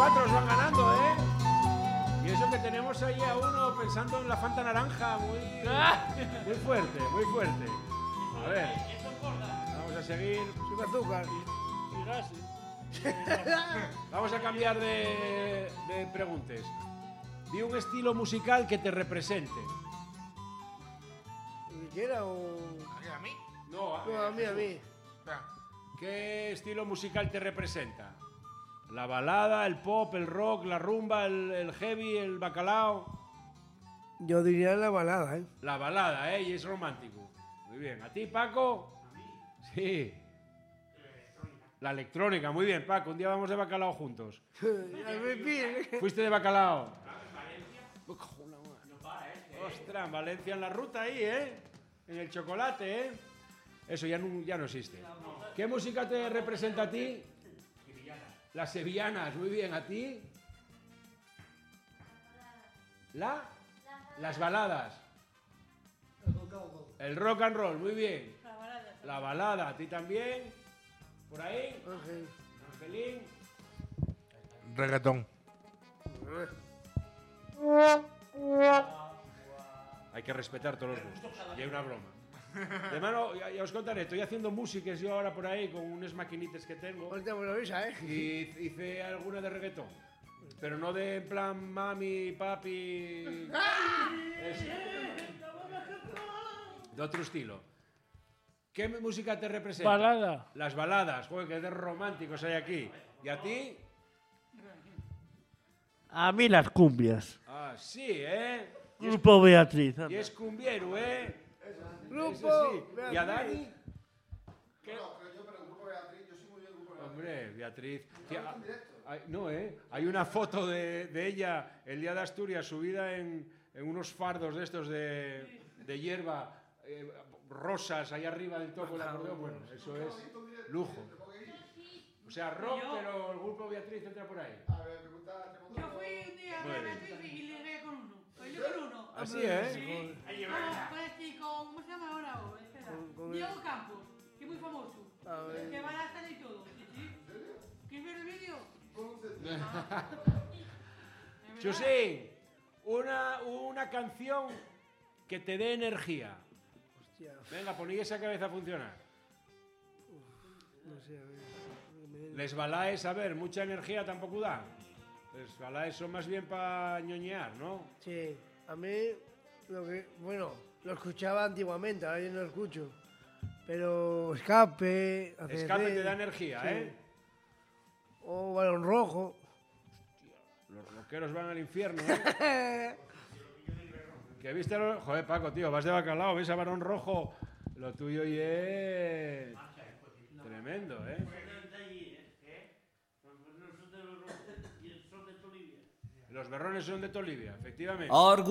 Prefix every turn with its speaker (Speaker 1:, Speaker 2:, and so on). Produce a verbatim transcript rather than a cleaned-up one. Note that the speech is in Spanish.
Speaker 1: cuatro os van ganando, ¿eh? Y eso que tenemos ahí a uno pensando en la Fanta naranja, muy, muy fuerte, muy fuerte. A ver, vamos a seguir.
Speaker 2: Sin azúcar.
Speaker 1: Vamos a cambiar de, de preguntas. Di un estilo musical que te represente.
Speaker 2: ¿Ni quiera o...?
Speaker 3: ¿A mí?
Speaker 1: No, a,
Speaker 2: No, a mí, a mí.
Speaker 1: ¿Qué estilo musical te representa? La balada, el pop, el rock, la rumba, el, el heavy, el bacalao.
Speaker 2: Yo diría la balada, ¿eh?
Speaker 1: La balada, ¿eh? Y es romántico. Muy bien. ¿A ti, Paco? ¿A mí? Sí. La electrónica, muy bien, Paco. Un día vamos de bacalao juntos. ¿Fuiste de bacalao? Ostras, en Valencia en la ruta ahí, ¿eh? En el chocolate, ¿eh? Eso ya no, ya no existe. ¿Qué música te representa a ti? Las sevillanas, muy bien. ¿A ti? ¿La? Las baladas. El rock and roll, muy bien. La balada, ¿a ti también? ¿Por ahí?
Speaker 2: Ángel.
Speaker 1: Angelín.
Speaker 3: Reggaetón.
Speaker 1: Hay que respetar todos los gustos. Y hay una broma. De mano, ya, ya os contaré, estoy haciendo músicas yo ahora por ahí con unas maquinitas que tengo.
Speaker 2: Ahorita me lo avisa, ¿eh?
Speaker 1: Y hice alguna de reggaetón. Pero no de en plan mami, papi. Es de otro estilo. ¿Qué música te representa?
Speaker 4: Balada.
Speaker 1: Las baladas. Joder, qué de románticos hay aquí. ¿Y a ti?
Speaker 4: A mí las cumbias.
Speaker 1: Ah, sí, ¿eh? Y es,
Speaker 4: Grupo Beatriz.
Speaker 1: y es cumbiero, ¿eh?
Speaker 2: Grupo
Speaker 1: Eso sí.
Speaker 2: Beatriz.
Speaker 1: ¿Y a Dani? ¿Qué?
Speaker 5: No, pero yo, pero el grupo Beatriz, yo soy muy bien grupo Beatriz.
Speaker 1: Hombre, Beatriz. Tía, hay, no, ¿eh? Hay una foto de, de ella el día de Asturias subida en, en unos fardos de estos de, de hierba eh, rosas ahí arriba del topo del acordeón. Bueno, eso es lujo. O sea, rock, pero el grupo Beatriz entra por ahí.
Speaker 5: A ver, pregunta, pregunta.
Speaker 6: Yo fui un día a
Speaker 1: Muy
Speaker 6: ver a
Speaker 1: bien.
Speaker 6: Beatriz y ligué con uno. Bailé con uno.
Speaker 1: Así, ¿eh?
Speaker 6: Sí. Vamos, con este, con, ¿cómo se llama ahora? Oh, espera.
Speaker 2: Con- con
Speaker 6: Diego
Speaker 2: el-
Speaker 6: Campos, que es muy famoso.
Speaker 2: A ver.
Speaker 6: Que va a la tele y todo. Sí, sí. ¿Quieres ver el vídeo?
Speaker 1: Chusín, una, una canción que te dé energía.
Speaker 2: Hostia,
Speaker 1: Venga, poní esa cabeza a funcionar.
Speaker 2: no sé, a ver. me-
Speaker 1: Les balaes, a ver, mucha energía tampoco da. Les balaes son más bien para ñoñear, ¿no?
Speaker 2: Sí, a mí, lo que, bueno, lo escuchaba antiguamente, ahora yo no lo escucho. Pero escape, A C D,
Speaker 1: Escape te da energía,
Speaker 2: sí.
Speaker 1: ¿eh?
Speaker 2: O balón rojo.
Speaker 1: Los rockeros van al infierno, ¿eh? ¿Qué viste? Lo... Joder, Paco, tío, vas de bacalao, ves a Barón Rojo. Lo tuyo y es... Tremendo, ¿eh? Los berrones son de Tolivia, efectivamente.